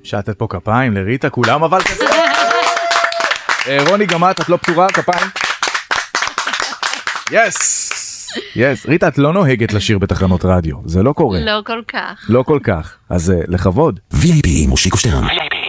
שטת פה כפיים לריטה, כולם אבל כזה. רוני, גם את לא פתורה, כפיים. יס, ריטה, את לא נוהגת לשיר בתחנות רדיו, זה לא קורה. לא כל כך. לא כל כך, אז לכבוד. VIP עם מושיקו שטרן.